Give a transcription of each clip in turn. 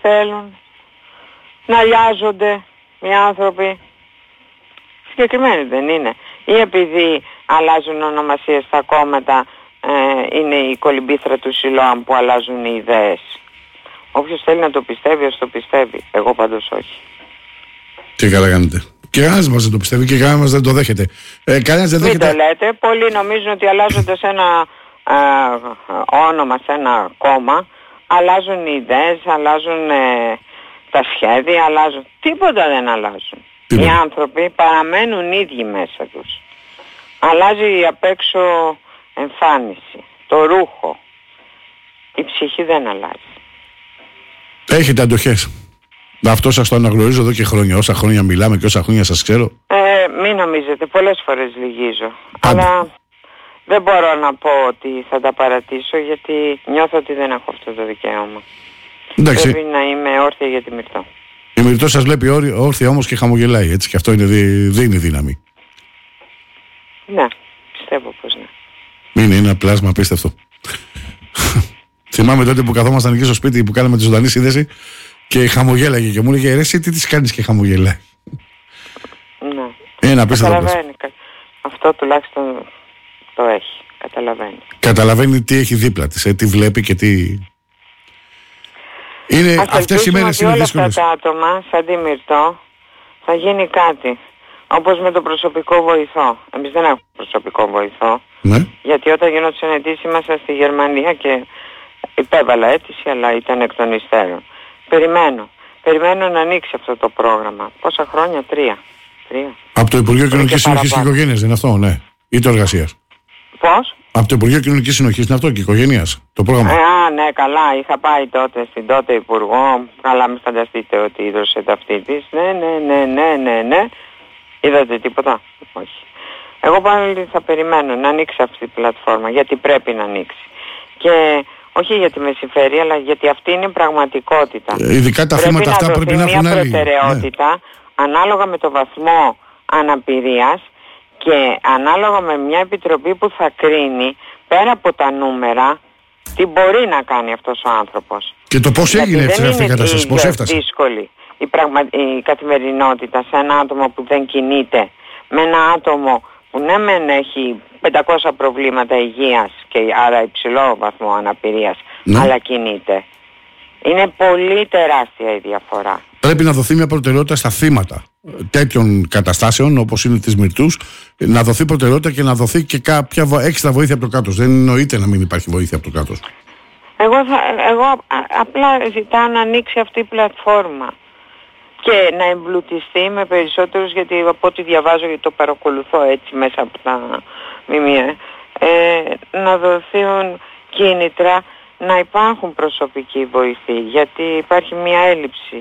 θέλουν να λιάζονται οι άνθρωποι. Συγκεκριμένοι δεν είναι? Ή επειδή αλλάζουν ονομασίες στα κόμματα, είναι η κολυμπήθρα του Σιλόαμ που αλλάζουν οι ιδέες? Όποιος θέλει να το πιστεύει, ας το πιστεύει. Εγώ πάντως όχι. Τι καλά κάνετε. Και κανένας μας δεν το πιστεύει και κανένας μας δεν το δέχεται. Κανένας δεν δέχεται. Μην το λέτε. Πολλοί νομίζουν ότι αλλάζοντας ένα όνομα σε ένα κόμμα, αλλάζουν οι ιδέες, αλλάζουν τα σχέδια, αλλάζουν. Τίποτα δεν αλλάζουν. Οι άνθρωποι παραμένουν ίδιοι μέσα τους. Αλλάζει απ' έξω εμφάνιση, το ρούχο. Η ψυχή δεν αλλάζει. Έχετε αντοχές. Αυτό σας το αναγνωρίζω εδώ και χρόνια. Όσα χρόνια μιλάμε και όσα χρόνια σας ξέρω. Μην νομίζετε, πολλές φορές λυγίζω. Αλλά δεν μπορώ να πω ότι θα τα παρατήσω, γιατί νιώθω ότι δεν έχω αυτό το δικαίωμα. Εντάξει. Πρέπει να είμαι όρθια για τη Μυρτώ. Η Μυρτώ σας βλέπει όρθια όμως και χαμογελάει, έτσι, και αυτό δίνει δύναμη. Ναι, πιστεύω πως ναι. Είναι ένα πλάσμα απίστευτο. Θυμάμαι τότε που καθόμασταν εκεί στο σπίτι που κάναμε τη ζωντανή σύνδεση και χαμογέλαγε και μου έλεγε ρε εσύ τι της κάνεις και χαμογελάει. Ναι. Είναι απίστευτο. Καταλαβαίνει. Αυτό τουλάχιστον το έχει. Καταλαβαίνει. Καταλαβαίνει τι έχει δίπλα της, τι βλέπει και τι... Είναι, αυτές οι μέρες είναι δύσκολες. Όλα αυτά τα άτομα, σαν τη Μυρτώ, θα γίνει κάτι. Όπως με το προσωπικό βοηθό. Εμείς δεν έχουμε προσωπικό βοηθό. Ναι. Γιατί όταν γινόντουσαν αιτήσεις ήμασταν στη Γερμανία και υπέβαλα αίτηση, αλλά ήταν εκ των υστέρων. Περιμένω να ανοίξει αυτό το πρόγραμμα. Πόσα χρόνια? 3. Από το Υπουργείο Κοινωνικής Συνοχής και Οικογένειας, δεν είναι αυτό, ναι? Ή το Εργασίας? Πώς? Από το Υπουργείο Κοινωνικής Συνοχής είναι αυτό και Οικογένειας, το πρόγραμμα? Ναι, καλά. Είχα πάει τότε στην τότε Υπουργό. Καλά, μην φανταστείτε ότι είδωσε αυτή της. Ναι. Είδατε τίποτα? Όχι. Εγώ πάλι θα περιμένω να ανοίξει αυτή η πλατφόρμα, γιατί πρέπει να ανοίξει. Και όχι γιατί με συμφέρει, αλλά γιατί αυτή είναι η πραγματικότητα. Ειδικά τα θέματα αυτά πρέπει να έχουν μια προτεραιότητα, ανάλογα με το βαθμό αναπηρίας και ανάλογα με μια επιτροπή που θα κρίνει πέρα από τα νούμερα τι μπορεί να κάνει αυτός ο άνθρωπος. Και το πώς έγινε έτσι αυτή η κατάσταση, πώς έφτασε? Είναι δύσκολη η καθημερινότητα σε ένα άτομο που δεν κινείται, με ένα άτομο που ναι μεν έχει 500 προβλήματα υγείας και άρα υψηλό βαθμό αναπηρίας, αλλά κινείται. Είναι πολύ τεράστια η διαφορά. Πρέπει να δοθεί μια προτεραιότητα στα θύματα τέτοιων καταστάσεων όπως είναι της Μυρτούς, να δοθεί προτεραιότητα και να δοθεί και κάποια έξτρα βοήθεια από το κράτος. Δεν εννοείται να μην υπάρχει βοήθεια από το κράτος. Εγώ απλά ζητάω να ανοίξει αυτή η πλατφόρμα και να εμπλουτιστεί με περισσότερους, γιατί από ό,τι διαβάζω, γιατί το παρακολουθώ έτσι μέσα από τα ΜΜΕ, να δοθούν κίνητρα να υπάρχουν προσωπικοί βοηθοί, γιατί υπάρχει μια έλλειψη.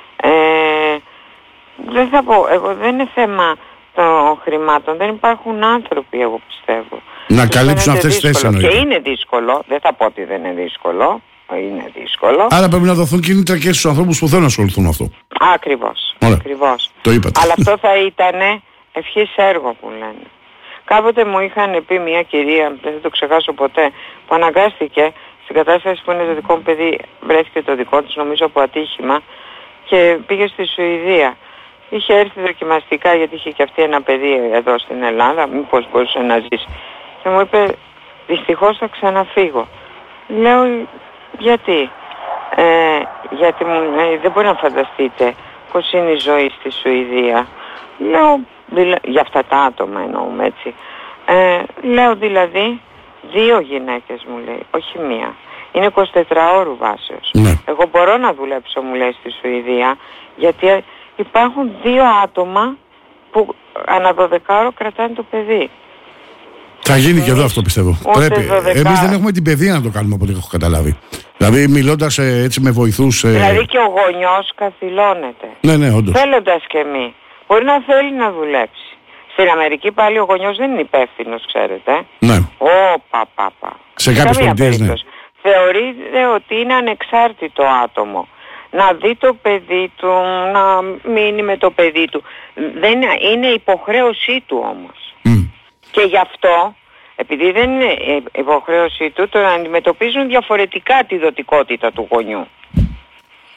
Δεν θα πω, δεν είναι θέμα των χρημάτων, δεν υπάρχουν άνθρωποι, εγώ πιστεύω. Να καλύψουν αυτές τις θέσεις εννοείται. Και είναι δύσκολο, δεν θα πω ότι δεν είναι δύσκολο, είναι δύσκολο. Άρα πρέπει να δοθούν κίνητρα και στους ανθρώπους που θέλουν να ασχοληθούν με αυτό. Ακριβώς. Το είπατε. Αλλά αυτό θα ήταν ευχής έργο που λένε. Κάποτε μου είχαν πει μια κυρία, δεν θα το ξεχάσω ποτέ, που αναγκάστηκε στην κατάσταση που είναι το δικό μου παιδί, βρέθηκε το δικό της νομίζω από ατύχημα και πήγε στη Σουηδία. Είχε έρθει δοκιμαστικά γιατί είχε και αυτή ένα παιδί εδώ στην Ελλάδα, μήπως μπορούσε να ζήσει. Και μου είπε, δυστυχώς θα ξαναφύγω. Λέω, γιατί? Γιατί μου λέει, δεν μπορεί να φανταστείτε πώς είναι η ζωή στη Σουηδία. Λέω, για αυτά τα άτομα εννοούμε έτσι. Λέω δηλαδή, 2 γυναίκες μου λέει, όχι μία. Είναι 24 ώρου βάσεως. Ναι. Εγώ μπορώ να δουλέψω, μου λέει, στη Σουηδία, γιατί υπάρχουν 2 άτομα που ανά 12 ώρο κρατάνε το παιδί. Θα γίνει και εδώ αυτό πιστεύω. Εμείς δεν έχουμε την παιδεία να το κάνουμε από ό,τι έχω καταλάβει. Δηλαδή μιλώντας έτσι με βοηθούς... Δηλαδή και ο γονιός καθυλώνεται. Ναι, όντως. Θέλοντας και μη. Μπορεί να θέλει να δουλέψει. Στην Αμερική πάλι ο γονιός δεν είναι υπεύθυνος, ξέρετε. Ναι. Παπα. Σε κάποιες πολιτείες, ναι. Θεωρείται ότι είναι ανεξάρτητο άτομο. Να δει το παιδί του, να μείνει με το παιδί του. Δεν είναι υποχρέωσή του όμως. Και γι' αυτό, επειδή δεν είναι υποχρέωσή του, το αντιμετωπίζουν διαφορετικά τη δοτικότητα του γονιού.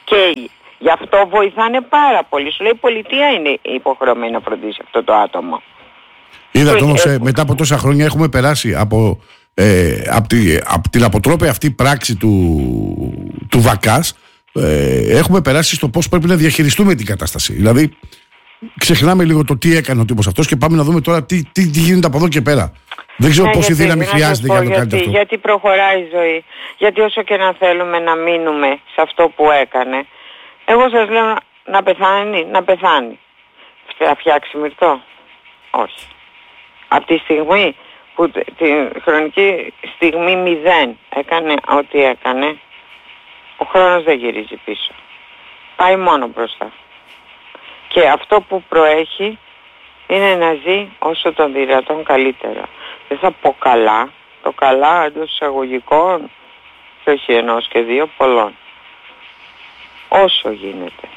Και γι' αυτό βοηθάνε πάρα πολύ. Σου λέει η πολιτεία είναι υποχρεωμένη να φροντίσει αυτό το άτομο. Είδατε όμως μετά από τόσα χρόνια έχουμε περάσει από την αποτρόπαια αυτή πράξη του Βακάς, έχουμε περάσει στο πώς πρέπει να διαχειριστούμε την κατάσταση. Δηλαδή ξεχνάμε λίγο το τι έκανε ο τύπος αυτός και πάμε να δούμε τώρα τι γίνεται από εδώ και πέρα. Δεν ξέρω πόση δύναμη χρειάζεται για να το κάνετε αυτό. Γιατί προχωράει η ζωή. Γιατί όσο και να θέλουμε να μείνουμε σε αυτό που έκανε, εγώ σας λέω να πεθάνει. Θα φτιάξει μυρτό? Όχι. Από τη στιγμή που τη χρονική στιγμή 0 έκανε ό,τι έκανε, ο χρόνος δεν γυρίζει πίσω. Πάει μόνο μπροστά. Και αυτό που προέχει είναι να ζει όσο τον δυνατόν καλύτερα. Δεν θα πω καλά, το καλά εντός εισαγωγικών, και όχι ενός και δύο, πολλών. Όσο γίνεται.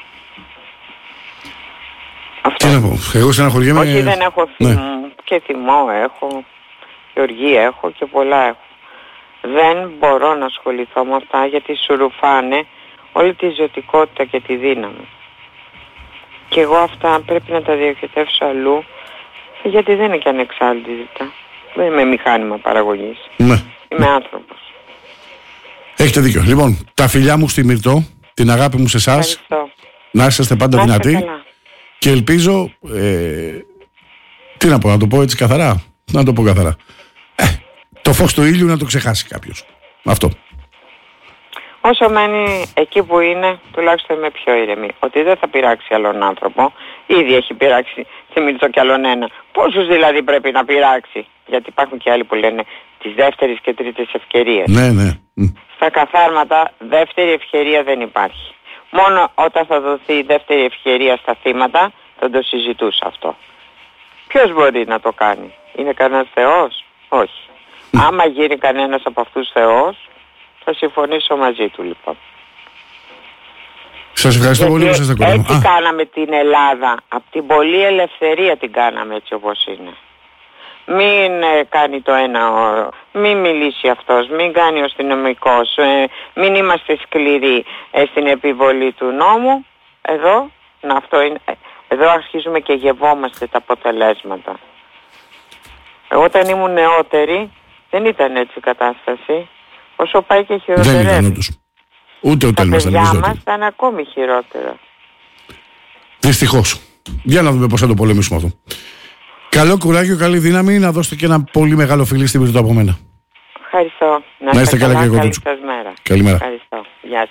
Αυτό. Τι να πω, εγώ στεναχωριέμαι. Όχι, δεν έχω θυμό, και θυμό έχω, και οργή έχω και πολλά έχω. Δεν μπορώ να ασχοληθώ με αυτά γιατί σου ρουφάνε όλη τη ζωτικότητα και τη δύναμη. Και εγώ αυτά πρέπει να τα διοχετεύσω αλλού, γιατί δεν είναι και ανεξάρτητα. Δεν είμαι μηχάνημα παραγωγής. Ναι. Είμαι άνθρωπος. Έχετε δίκιο. Λοιπόν, τα φιλιά μου στη Μυρτώ, την αγάπη μου σε εσάς. Να είσαστε πάντα δυνατοί. Καλά. Και ελπίζω, τι να πω, να το πω έτσι καθαρά. Να το πω καθαρά. Το φως του ήλιου να το ξεχάσει κάποιος. Αυτό. Όσο μένει εκεί που είναι, τουλάχιστον είμαι πιο ήρεμη. Ότι δεν θα πειράξει άλλον άνθρωπο. Ήδη έχει πειράξει τη Μυρτώ κι άλλον ένα. Πόσους δηλαδή πρέπει να πειράξει? Γιατί υπάρχουν και άλλοι που λένε τις δεύτερες και τρίτες ευκαιρίες. Ναι. Στα καθάρματα δεύτερη ευκαιρία δεν υπάρχει. Μόνο όταν θα δοθεί η δεύτερη ευκαιρία στα θύματα θα το συζητούσα αυτό. Ποιος μπορεί να το κάνει? Είναι κανένας θεός? Όχι. Άμα γίνει κανένας από αυτούς θεός, θα συμφωνήσω μαζί του λοιπόν. Σας ευχαριστώ πολύ που σας ακούω. Έτσι κάναμε την Ελλάδα. Από την πολλή ελευθερία την κάναμε έτσι όπως είναι. Μην κάνει το ένα όρο, μην μιλήσει αυτός, μην κάνει ο αστυνομικός, μην είμαστε σκληροί στην επιβολή του νόμου. Εδώ αρχίζουμε και γευόμαστε τα αποτελέσματα. Εγώ όταν ήμουν νεότερη δεν ήταν έτσι η κατάσταση. Όσο πάει και χειροτερεύει. Δεν ήταν όντως. Ούτε ο τέλος ήταν. Τα παιδιά μας ήταν ακόμη χειρότερα. Δυστυχώς. Για να δούμε πώς θα το πολεμήσουμε αυτό. Καλό κουράγιο, καλή δύναμη, να δώσετε και ένα πολύ μεγάλο φιλί στην Μυρτώ από μένα. Ευχαριστώ. Να είστε καλά και εγώ. Καλή σας μέρα. Καλημέρα. Ευχαριστώ. Γεια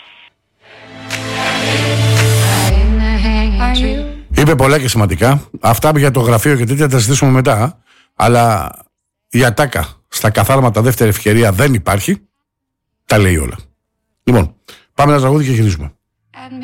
σας. Είπε πολλά και σημαντικά. Αυτά για το γραφείο και τέτοια τα συζητήσουμε μετά. Αλλά η ατάκα στα καθάρματα δεύτερη ευκαιρία δεν υπάρχει. Τα λέει όλα. Λοιπόν, πάμε ένα τραγούδι και γυρίζουμε.